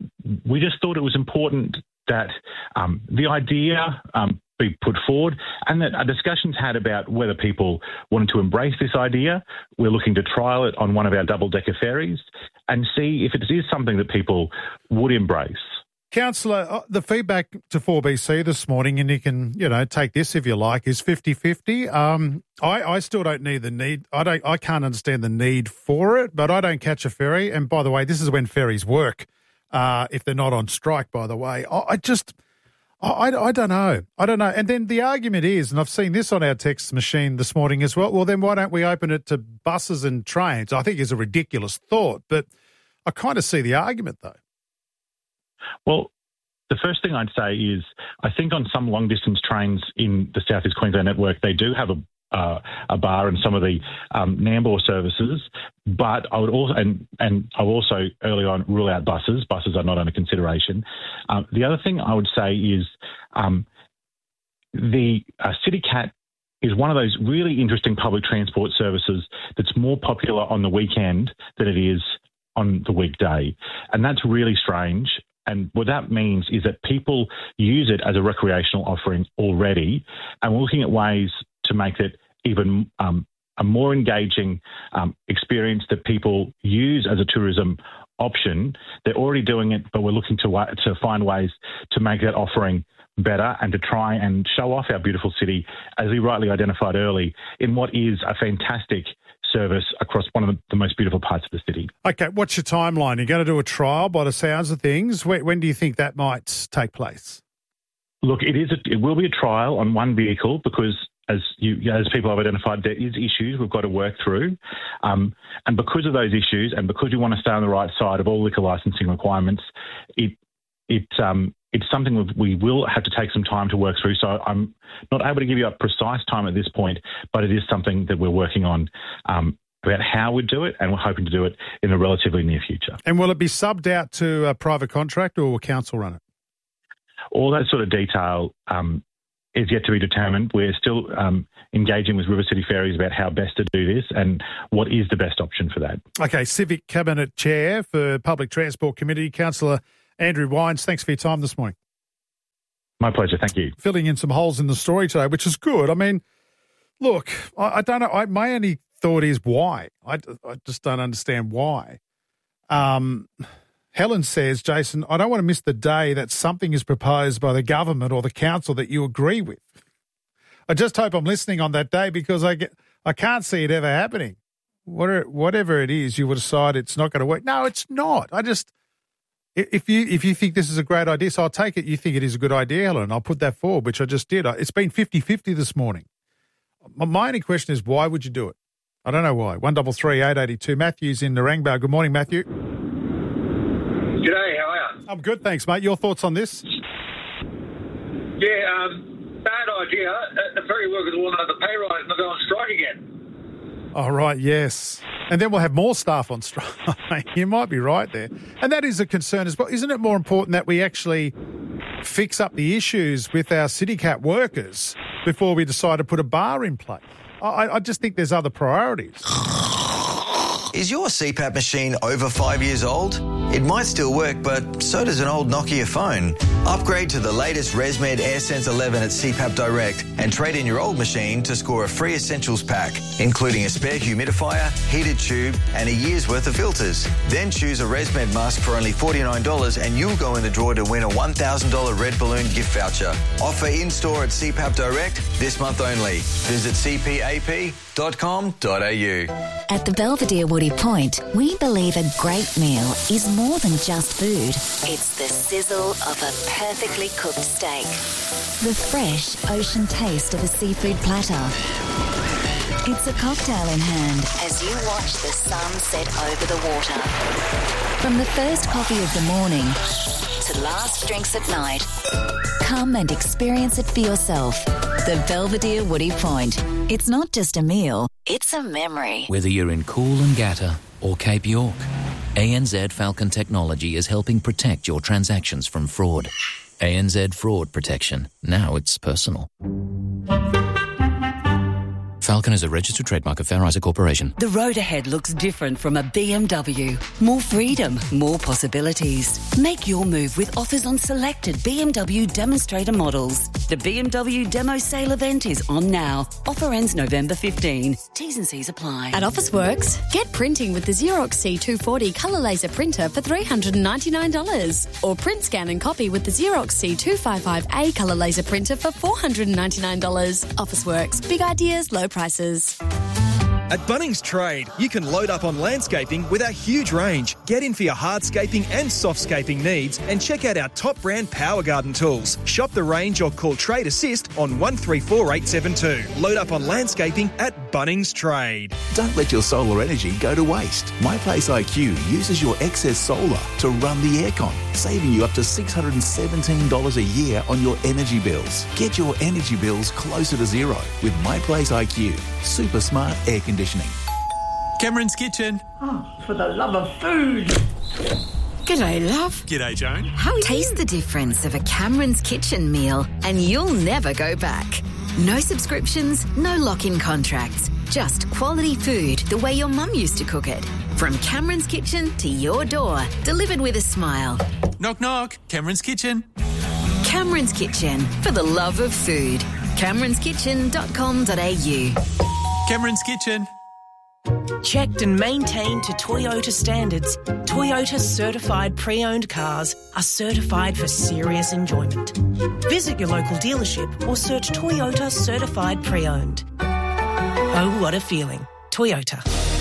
S10: we just thought it was important that um, the idea um, be put forward and that a discussion's had about whether people wanted to embrace this idea. We're looking to trial it on one of our double-decker ferries and see if it is something that people would embrace.
S15: Councillor, the feedback to four B C this morning, and you can, you know, take this if you like, is fifty-fifty. Um, I, I still don't need the need. I don't. I can't understand the need for it, but I don't catch a ferry. And by the way, this is when ferries work, uh, if they're not on strike, by the way. I, I just... I, I don't know. I don't know. And then the argument is, and I've seen this on our text machine this morning as well, well, then why don't we open it to buses and trains? I think it's a ridiculous thought, but I kind of see the argument, though.
S10: Well, the first thing I'd say is I think on some long-distance trains in the South East Queensland network, they do have a Uh, a bar and some of the um, Nambour services, but I would also and and I will also early on rule out buses. Buses are not under consideration. Um, the other thing I would say is um, the uh, City Cat is one of those really interesting public transport services that's more popular on the weekend than it is on the weekday, and that's really strange. And what that means is that people use it as a recreational offering already, and we're looking at ways to make it even um, a more engaging um, experience that people use as a tourism option. They're already doing it, but we're looking to to find ways to make that offering better and to try and show off our beautiful city, as we rightly identified early, in what is a fantastic service across one of the, the most beautiful parts of the city.
S15: Okay, what's your timeline? You're going to do a trial by the sounds of things. When, when do you think that might take place?
S10: Look, it is. A, it will be a trial on one vehicle because, as you, as people have identified, there is issues we've got to work through, um, and because of those issues, and because we want to stay on the right side of all liquor licensing requirements, it it um, it's something that we will have to take some time to work through. So I'm not able to give you a precise time at this point, but it is something that we're working on um, about how we do it, and we're hoping to do it in the relatively near future.
S15: And will it be subbed out to a private contractor, or will council run it?
S10: All that sort of detail um, is yet to be determined. We're still um, engaging with River City Ferries about how best to do this and what is the best option for that.
S15: Okay, Civic Cabinet Chair for Public Transport Committee, Councillor Andrew Wines, thanks for your time this morning.
S10: My pleasure, thank you.
S15: Filling in some holes in the story today, which is good. I mean, look, I, I don't know. I, my only thought is why. I, I just don't understand why. Um, Helen says, Jason, I don't want to miss the day that something is proposed by the government or the council that you agree with. I just hope I'm listening on that day, because I get, I can't see it ever happening. Whatever, whatever it is, you will decide it's not going to work. No, it's not. I just, if you if you think this is a great idea, so I'll take it you think it is a good idea, Helen. I'll put that forward, which I just did. It's been fifty-fifty this morning. My only question is, why would you do it? I don't know why. one double three eight eighty two. Matthew's in Narangba. Good morning, Matthew.
S13: G'day, how are you?
S15: I'm good, thanks, mate. Your thoughts on this?
S13: Yeah, um, bad idea. Uh, the ferry workers will know the pay rise and they'll go on strike again.
S15: Oh, right, yes. And then we'll have more staff on strike. You might be right there. And that is a concern as well. Isn't it more important that we actually fix up the issues with our CityCat workers before we decide to put a bar in place? I, I just think there's other priorities.
S16: Is your C PAP machine over five years old? It might still work, but so does an old Nokia phone. Upgrade to the latest ResMed AirSense eleven at C PAP Direct and trade in your old machine to score a free essentials pack, including a spare humidifier, heated tube and a year's worth of filters. Then choose a ResMed mask for only forty-nine dollars and you'll go in the draw to win a one thousand dollars Red Balloon gift voucher. Offer in-store at C PAP Direct this month only. Visit c p a p dot com dot a u.
S17: At the Belvedere Woody Point, we believe a great meal is more than just food. It's the sizzle of a perfectly cooked steak, the fresh ocean taste of a seafood platter. It's a cocktail in hand as you watch the sun set over the water. From the first coffee of the morning to last drinks at night, come and experience it for yourself. The Belvedere Woody Point. It's not just a meal, it's a memory.
S18: Whether you're in Coolangatta or Cape York, A N Z Falcon Technology is helping protect your transactions from fraud. A N Z Fraud Protection. Now it's personal. Falcon is a registered trademark of Fair Isaac Corporation.
S19: The road ahead looks different from a B M W. More freedom, more possibilities. Make your move with offers on selected B M W demonstrator models. The B M W Demo Sale event is on now. Offer ends November fifteenth. T's and C's apply.
S20: At Officeworks, get printing with the Xerox C two forty colour laser printer for three hundred ninety-nine dollars. Or print, scan and copy with the Xerox C two fifty-five A colour laser printer for four hundred ninety-nine dollars. Officeworks, big ideas, low prices.
S27: At Bunnings Trade, you can load up on landscaping with our huge range. Get in for your hardscaping and softscaping needs and check out our top brand Power Garden tools. Shop the range or call Trade Assist on one three four eight seven two. Load up on landscaping at Bunnings Trade.
S28: Don't let your solar energy go to waste. MyPlace I Q uses your excess solar to run the aircon, saving you up to six hundred seventeen dollars a year on your energy bills. Get your energy bills closer to zero with MyPlace I Q. Super smart air conditioning.
S29: Cameron's Kitchen.
S30: Oh, for the love of food.
S31: G'day, love.
S29: G'day, Joan.
S31: How are you? Taste the difference of a Cameron's Kitchen meal and you'll never go back. No subscriptions, no lock-in contracts. Just quality food the way your mum used to cook it. From Cameron's Kitchen to your door, delivered with a smile.
S29: Knock, knock. Cameron's Kitchen.
S31: Cameron's Kitchen, for the love of food. camerons kitchen dot com dot a u.
S29: Cameron's Kitchen.
S1: Checked and maintained to Toyota standards, Toyota certified pre-owned cars are certified for serious enjoyment. Visit your local dealership or search Toyota certified pre-owned. Oh, what a feeling. Toyota.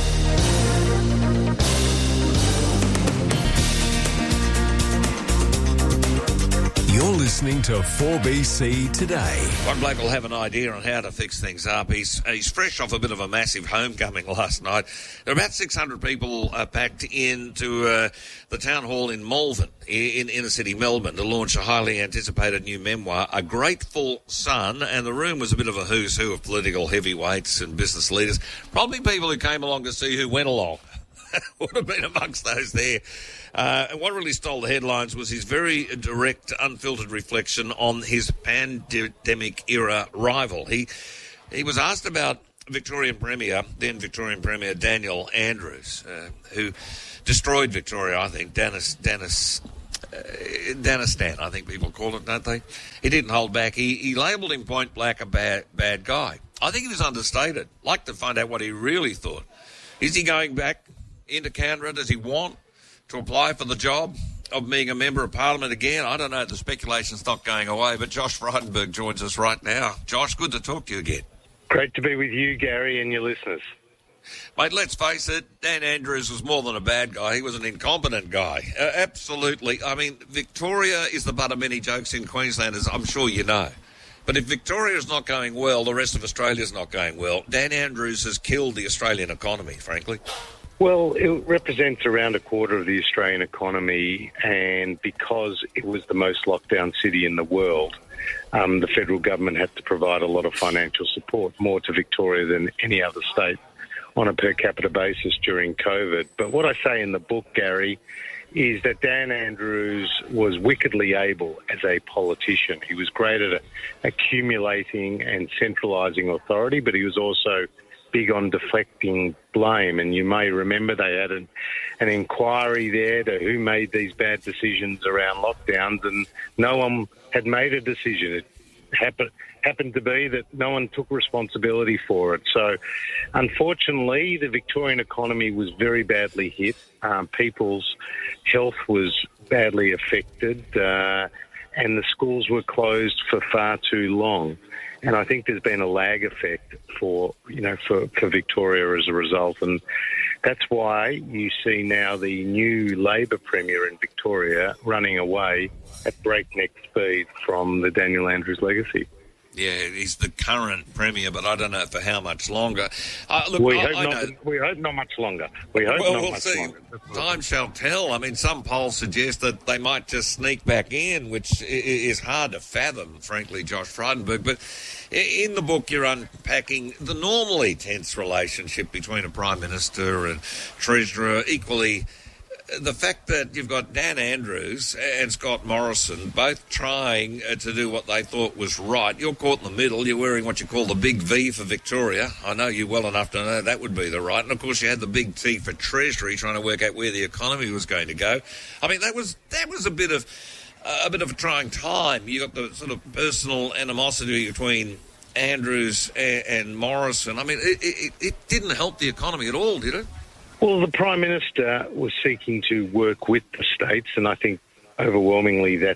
S12: You're listening to four B C Today.
S2: One bloke will have an idea on how to fix things up. He's he's fresh off a bit of a massive homecoming last night. There are about six hundred people uh, packed into uh, the town hall in Malvern, in inner city Melbourne, to launch a highly anticipated new memoir, A Grateful Son. And the room was a bit of a who's who of political heavyweights and business leaders. Probably people who came along to see who went along. Would have been amongst those there. Uh, and what really stole the headlines was his very direct, unfiltered reflection on his pandemic-era rival. He he was asked about Victorian Premier, then Victorian Premier Daniel Andrews, uh, who destroyed Victoria, I think, Danis, Danis, uh, Danistan, I think people call it, don't they? He didn't hold back. He, he labelled him point blank a bad, bad guy. I think he was understated. I'd like to find out what he really thought. Is he going back into Canberra? Does he want to apply for the job of being a member of Parliament again? I don't know. The speculation's not going away, but Josh Frydenberg joins us right now. Josh, good to talk to you again.
S3: Great to be with you, Gary, and your listeners.
S2: Mate, let's face it, Dan Andrews was more than a bad guy. He was an incompetent guy. Uh, absolutely. I mean, Victoria is the butt of many jokes in Queensland, as I'm sure you know. But if Victoria's not going well, the rest of Australia's not going well. Dan Andrews has killed the Australian economy, frankly.
S3: Well, it represents around a quarter of the Australian economy, and because it was the most lockdown city in the world, um, the federal government had to provide a lot of financial support, more to Victoria than any other state on a per capita basis during COVID. But what I say in the book, Gary, is that Dan Andrews was wickedly able as a politician. He was great at accumulating and centralising authority, but he was also big on deflecting blame. And you may remember they had an, an inquiry there to who made these bad decisions around lockdowns, and no one had made a decision. It happened, happened to be that no one took responsibility for it. So, unfortunately, the Victorian economy was very badly hit. Um, people's health was badly affected, uh, and the schools were closed for far too long. And I think there's been a lag effect for, you know, for, for Victoria as a result. And that's why you see now the new Labor Premier in Victoria running away at breakneck speed from the Daniel Andrews legacy.
S2: Yeah, he's the current Premier, but I don't know for how much longer. Uh, look,
S3: we,
S2: I,
S3: hope
S2: I
S3: not,
S2: know.
S3: we hope not much longer. We hope
S2: well,
S3: not
S2: we'll
S3: much
S2: see.
S3: longer.
S2: Time shall tell. I mean, some polls suggest that they might just sneak back in, which is hard to fathom, frankly, Josh Frydenberg. But in the book, you're unpacking the normally tense relationship between a Prime Minister and Treasurer, equally the fact that you've got Dan Andrews and Scott Morrison both trying to do what they thought was right. You're caught in the middle. You're wearing what you call the big V for Victoria. I know you well enough to know that would be the right. And, of course, you had the big T for Treasury, trying to work out where the economy was going to go. I mean, that was that was a bit of uh, a bit of a trying time. You got the sort of personal animosity between Andrews and, and Morrison. I mean, it, it, it didn't help the economy at all, did it?
S3: Well, the Prime Minister was seeking to work with the states, and I think overwhelmingly that's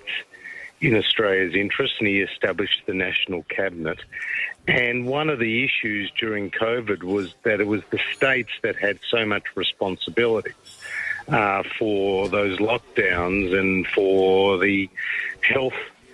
S3: in Australia's interest, and he established the National Cabinet. And one of the issues during COVID was that it was the states that had so much responsibility uh, for those lockdowns and for the health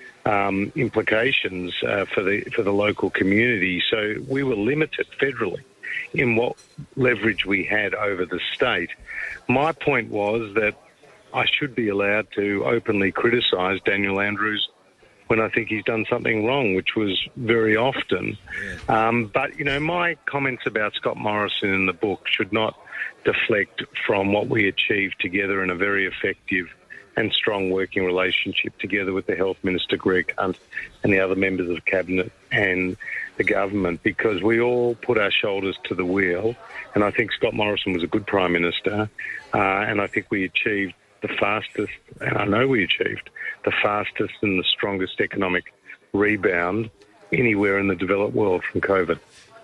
S3: um, implications uh, for the for the local community. So we were limited federally in what leverage we had over the state. My point was that I should be allowed to openly criticise Daniel Andrews when I think he's done something wrong, which was very often. Yeah. Um, but, you know, my comments about Scott Morrison in the book should not deflect from what we achieved together in a very effective and strong working relationship together with the Health Minister, Greg Hunt, and the other members of Cabinet, and the government, because we all put our shoulders to the wheel, and I think Scott Morrison was a good Prime Minister, uh, and I think we achieved the fastest, and I know we achieved the fastest and the strongest economic rebound anywhere in the developed world from COVID.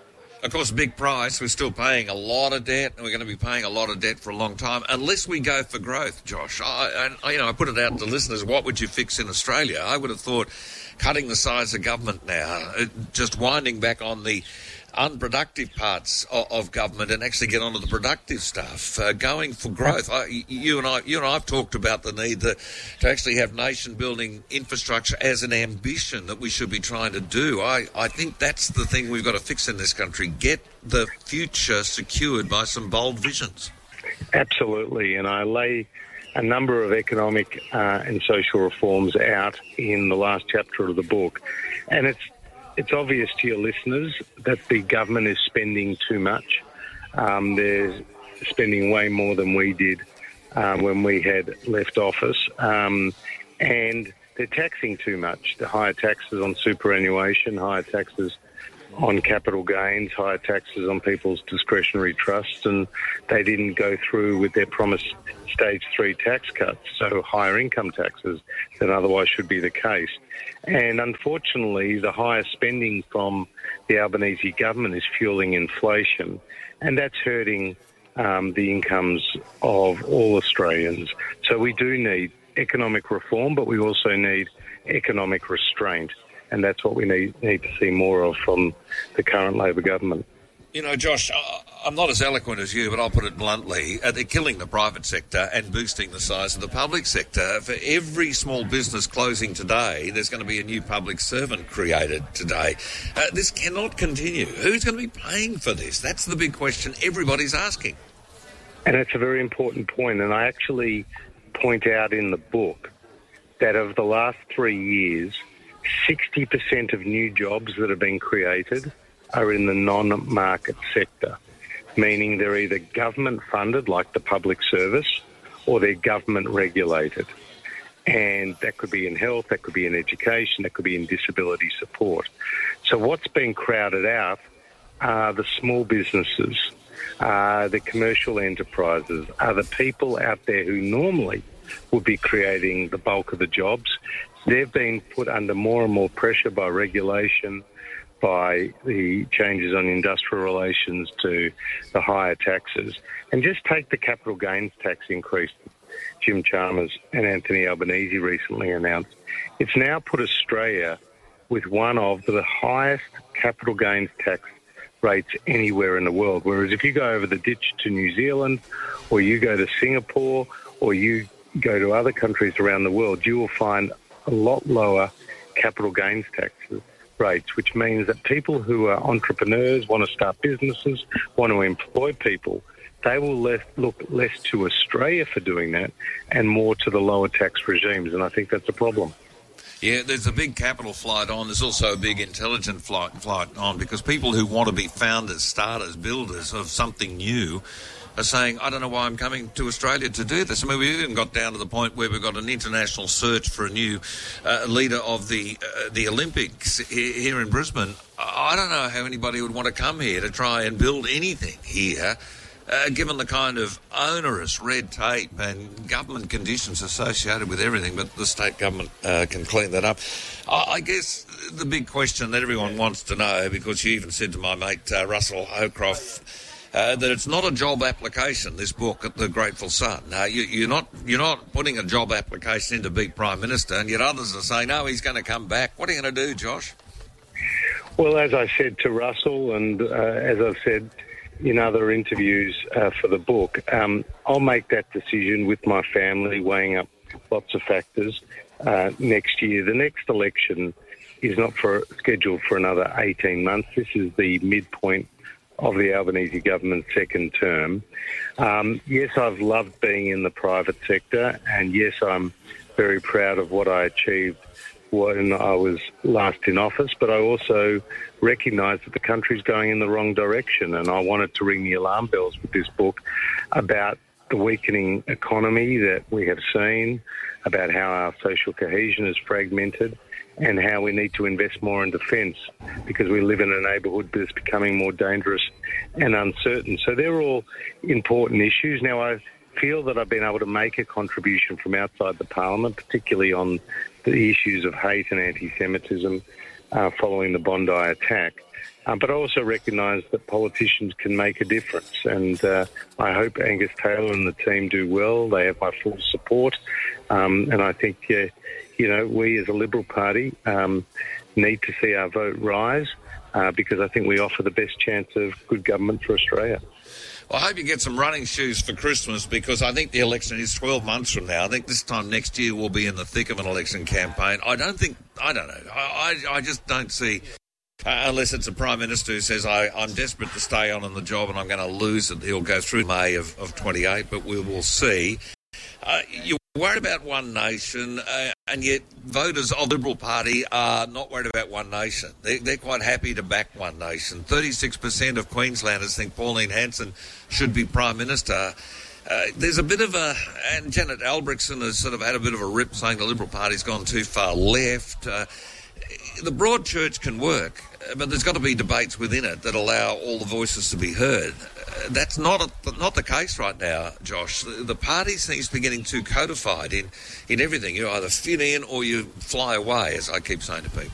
S2: Of course, big price. We're still paying a lot of debt, and we're going to be paying a lot of debt for a long time, unless we go for growth, Josh. I, I, you know, I put it out to listeners, what would you fix in Australia? I would have thought cutting the size of government now, just winding back on the unproductive parts of, of government and actually get onto the productive stuff, uh, going for growth. I, you and I, you and I have talked about the need to, to actually have nation-building infrastructure as an ambition that we should be trying to do. I, I think that's the thing we've got to fix in this country, get the future secured by some bold visions.
S3: Absolutely, and I lay a number of economic uh, and social reforms out in the last chapter of the book, and it's It's obvious to your listeners that the government is spending too much. Um, they're spending way more than we did uh, when we had left office. Um, and they're taxing too much. The higher taxes on superannuation, higher taxes on capital gains, higher taxes on people's discretionary trusts, and they didn't go through with their promised stage three tax cuts, so higher income taxes than otherwise should be the case. And unfortunately, the higher spending from the Albanese government is fueling inflation, and that's hurting um, the incomes of all Australians. So we do need economic reform, but we also need economic restraint, and that's what we need, need to see more of from the current Labor government.
S2: You know, Josh, I'm not as eloquent as you, but I'll put it bluntly. Uh, they're killing the private sector and boosting the size of the public sector. For every small business closing today, there's going to be a new public servant created today. Uh, this cannot continue. Who's going to be paying for this? That's the big question everybody's asking.
S3: And it's a very important point, and I actually point out in the book that of the last three years, sixty percent of new jobs that have been created are in the non-market sector, meaning they're either government-funded, like the public service, or they're government-regulated. And that could be in health, that could be in education, that could be in disability support. So what's been crowded out are the small businesses, uh, the commercial enterprises, are the people out there who normally would be creating the bulk of the jobs. They've been put under more and more pressure by regulation, by the changes on industrial relations to the higher taxes. And just take the capital gains tax increase Jim Chalmers and Anthony Albanese recently announced. It's now put Australia with one of the highest capital gains tax rates anywhere in the world. Whereas if you go over the ditch to New Zealand, or you go to Singapore, or you go to other countries around the world, you will find a lot lower capital gains taxes rates, which means that people who are entrepreneurs, want to start businesses, want to employ people, they will less, look less to Australia for doing that and more to the lower tax regimes, and I think that's a problem.
S2: Yeah, there's a big capital flight on. There's also a big intelligent flight, flight on, because people who want to be founders, starters, builders of something new are saying, I don't know why I'm coming to Australia to do this. I mean, we even got down to the point where we've got an international search for a new uh, leader of the uh, the Olympics here, here in Brisbane. I don't know how anybody would want to come here to try and build anything here, uh, given the kind of onerous red tape and government conditions associated with everything, but the state government uh, can clean that up. I, I guess the big question that everyone wants to know, because you even said to my mate uh, Russell Hoecroft, Uh, that it's not a job application, this book, The Grateful Son. Uh, you, you're not you're not putting a job application in to be Prime Minister, and yet others are saying, no, he's going to come back. What are you going to do, Josh?
S3: Well, as I said to Russell, and uh, as I've said in other interviews uh, for the book, um, I'll make that decision with my family, weighing up lots of factors uh, next year. The next election is not for scheduled for another eighteen months. This is the midpoint of the Albanese government's second term. Um, yes, I've loved being in the private sector, and yes, I'm very proud of what I achieved when I was last in office, but I also recognise that the country's going in the wrong direction, and I wanted to ring the alarm bells with this book about the weakening economy that we have seen, about how our social cohesion is fragmented, and how we need to invest more in defence because we live in a neighbourhood that's becoming more dangerous and uncertain. So they're all important issues. Now, I feel that I've been able to make a contribution from outside the parliament, particularly on the issues of hate and anti-Semitism uh, following the Bondi attack. Um, but I also recognise that politicians can make a difference, and uh, I hope Angus Taylor and the team do well. They have my full support, um, and I think, uh, you know, we as a Liberal Party um, need to see our vote rise uh, because I think we offer the best chance of good government for Australia.
S2: Well, I hope you get some running shoes for Christmas because I think the election is twelve months from now. I think this time next year we'll be in the thick of an election campaign. I don't think, I don't know, I, I, I just don't see... Uh, unless it's a Prime Minister who says, I, I'm desperate to stay on in the job and I'm going to lose it. He'll go through May of, of twenty-eight, but we will see. Uh, you're worried about One Nation, uh, and yet voters of the Liberal Party are not worried about One Nation. They're, they're quite happy to back One Nation. thirty-six percent of Queenslanders think Pauline Hanson should be Prime Minister. Uh, there's a bit of a... And Janet Albrechtsen has sort of had a bit of a rip saying the Liberal Party's gone too far left. Uh, the broad church can work, but there's got to be debates within it that allow all the voices to be heard. Uh, that's not a, not the case right now, Josh. The, the party seems to be getting too codified in, in everything. You either fit in or you fly away, as I keep saying to people.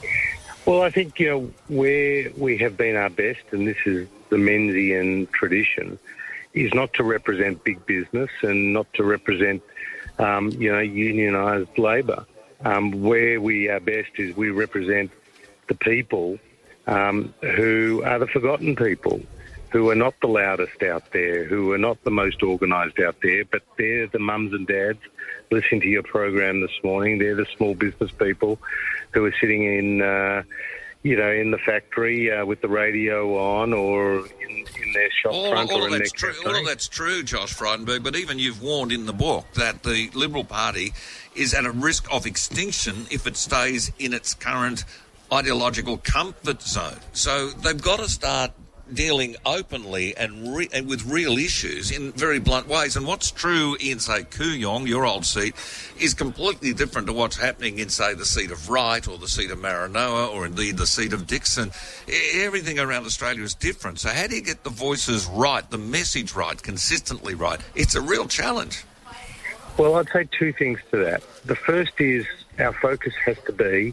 S3: Well, I think, you know, where we have been our best, and this is the Menzies tradition, is not to represent big business and not to represent, um, you know, unionised labour. Um, where we are best is we represent the people um, who are the forgotten people, who are not the loudest out there, who are not the most organised out there, but they're the mums and dads listening to your program this morning. They're the small business people who are sitting in, uh, you know, in the factory uh, with the radio on or in, in their shop
S2: all,
S3: front
S2: all
S3: or
S2: of
S3: in
S2: that's
S3: their
S2: true. All of that's true, Josh Frydenberg, but even you've warned in the book that the Liberal Party is at a risk of extinction if it stays in its current ideological comfort zone. So they've got to start dealing openly and, re- and with real issues in very blunt ways. And what's true in, say, Kooyong, your old seat, is completely different to what's happening in, say, the seat of Wright or the seat of Maranoa or indeed the seat of Dixon. Everything around Australia is different. So how do you get the voices right, the message right, consistently right? It's a real challenge.
S3: Well, I'd say two things to that. The first is our focus has to be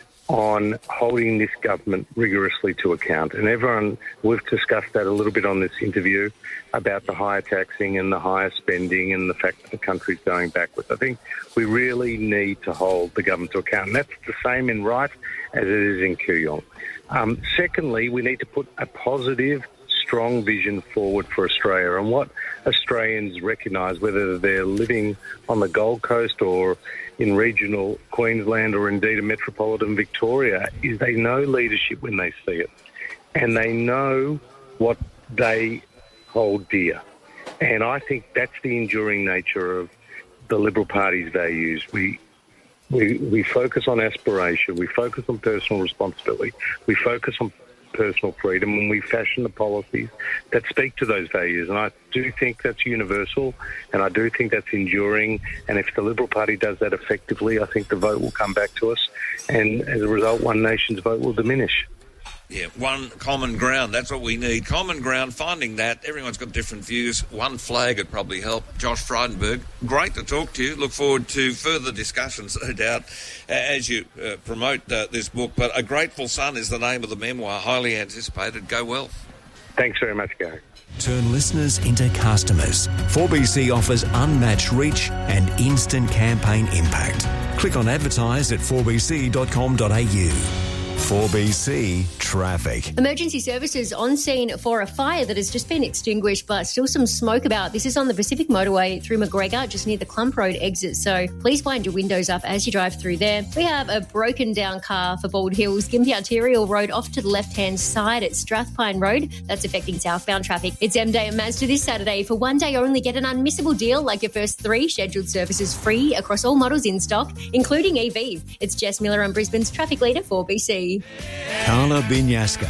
S3: on holding this government rigorously to account. And everyone, we've discussed that a little bit on this interview about the higher taxing and the higher spending and the fact that the country's going backwards. I think we really need to hold the government to account. And that's the same in Wright as it is in Kooyong. Um, secondly, we need to put a positive, strong vision forward for Australia and what Australians recognise, whether they're living on the Gold Coast or in regional Queensland or indeed a metropolitan Victoria, is they know leadership when they see it and they know what they hold dear. And I think that's the enduring nature of the Liberal Party's values. We we we focus on aspiration, we focus on personal responsibility, we focus on personal freedom, and we fashion the policies that speak to those values. And I do think that's universal, and I do think that's enduring. And if the Liberal Party does that effectively, I think the vote will come back to us, and as a result, One Nation's vote will diminish.
S2: Yeah, one common ground. That's what we need. Common ground, finding that. Everyone's got different views. One flag would probably help. Josh Frydenberg, great to talk to you. Look forward to further discussions, no doubt, as you uh, promote uh, this book. But A Grateful Son is the name of the memoir, highly anticipated. Go well.
S3: Thanks very much, Gary.
S12: Turn listeners into customers. four B C offers unmatched reach and instant campaign impact. Click on advertise at four b c dot com dot a u. four B C Traffic.
S20: Emergency services on scene for a fire that has just been extinguished, but still some smoke about. This is on the Pacific Motorway through McGregor, just near the Clump Road exit. So please wind your windows up as you drive through there. We have a broken down car for Bald Hills, Gympie Arterial Road off to the left-hand side at Strathpine Road. That's affecting southbound traffic. It's M Day at Mazda this Saturday. For one day only, get an unmissable deal like your first three scheduled services free across all models in stock, including E Vs. It's Jess Miller on Brisbane's traffic leader, four B C.
S12: Carla Binyasco.
S31: Come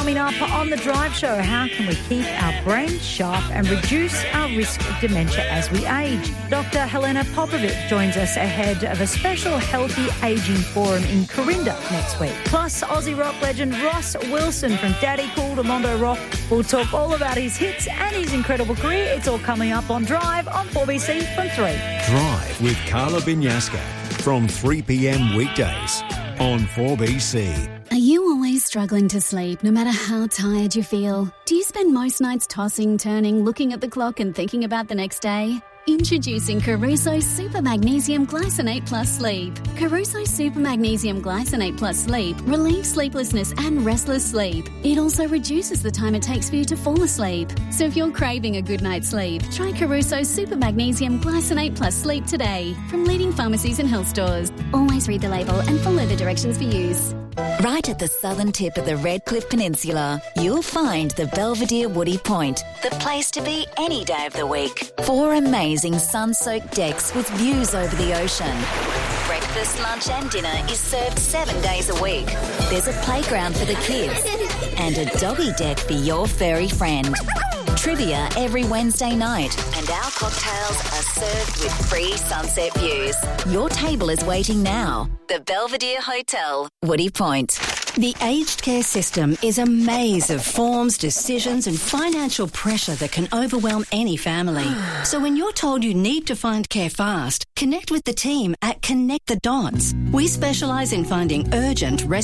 S31: Coming up on The Drive Show, how can we keep our brains sharp and reduce our risk of dementia as we age? Doctor Helena Popovic joins us ahead of a special Healthy Ageing Forum in Corinda next week. Plus, Aussie rock legend Ross Wilson from Daddy Cool to Mondo Rock will talk all about his hits and his incredible career. It's all coming up on Drive on four B C from three.
S12: Drive with Carla Binyaska from three p.m. weekdays on four B C.
S20: Are you always struggling to sleep, no matter how tired you feel? Do you spend most nights tossing, turning, looking at the clock and thinking about the next day? Introducing Caruso Super Magnesium Glycinate Plus Sleep. Caruso Super Magnesium Glycinate Plus Sleep relieves sleeplessness and restless sleep. It also reduces the time it takes for you to fall asleep. So if you're craving a good night's sleep, try Caruso Super Magnesium Glycinate Plus Sleep today from leading pharmacies and health stores. Always read the label and follow the directions for use.
S17: Right at the southern tip of the Redcliffe Peninsula, you'll find the Belvedere Woody Point, the place to be any day of the week. Four amazing sun-soaked decks with views over the ocean. Breakfast, lunch and dinner is served seven days a week. There's a playground for the kids and a doggy deck for your furry friend. Trivia every Wednesday night, and our cocktails are served with free sunset views. Your table is waiting now. The Belvedere Hotel, Woody Point.
S4: The aged care system is a maze of forms, decisions and financial pressure that can overwhelm any family. So when you're told you need to find care fast, connect with the team at Connect the Dots. We specialise in finding urgent,